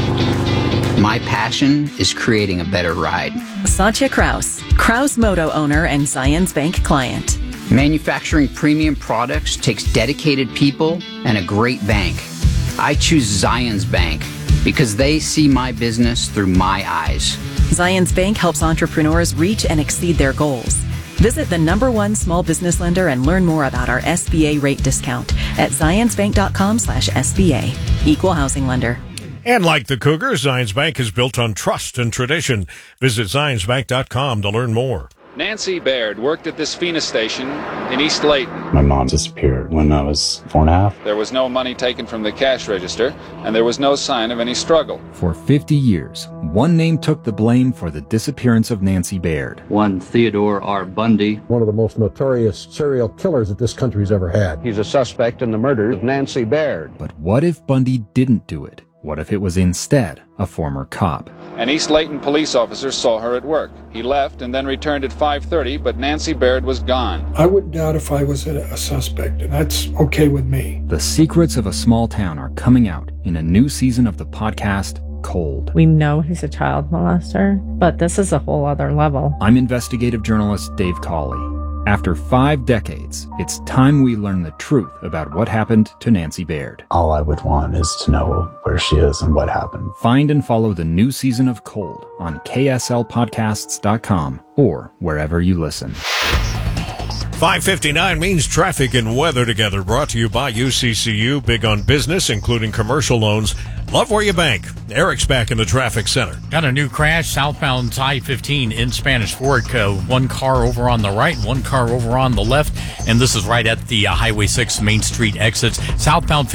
My passion is creating a better ride. Satya Kraus, Kraus Moto owner and Zions Bank client. Manufacturing premium products takes dedicated people and a great bank. I choose Zions Bank because they see my business through my eyes. Zions Bank helps entrepreneurs reach and exceed their goals. Visit the number one small business lender and learn more about our S B A rate discount at zions bank dot com slash S B A. Equal housing lender. And like the Cougars, Zions Bank is built on trust and tradition. Visit zions bank dot com to learn more. Nancy Baird worked at this Phoenix station in East Layton. My mom disappeared when I was four and a half. There was no money taken from the cash register, and there was no sign of any struggle. For fifty years, one name took the blame for the disappearance of Nancy Baird. One Theodore R. Bundy. One of the most notorious serial killers that this country's ever had. He's a suspect in the murder of Nancy Baird. But what if Bundy didn't do it? What if it was instead a former cop? An East Layton police officer saw her at work. He left and then returned at five thirty, but Nancy Baird was gone. I wouldn't doubt if I was a, a suspect, and that's okay with me. The secrets of a small town are coming out in a new season of the podcast, Cold. We know he's a child molester, but this is a whole other level. I'm investigative journalist Dave Cawley. After five decades, it's time we learn the truth about what happened to Nancy Baird. All I would want is to know where she is and what happened. Find and follow the new season of Cold on K S L podcasts dot com or wherever you listen. five fifty-nine means traffic and weather together, brought to you by U C C U, big on business, including commercial loans. Love where you bank. Eric's back in the traffic center. Got a new crash southbound I fifteen in Spanish Fork. Uh, one car over on the right, one car over on the left, and this is right at the uh, Highway six Main Street exits. Southbound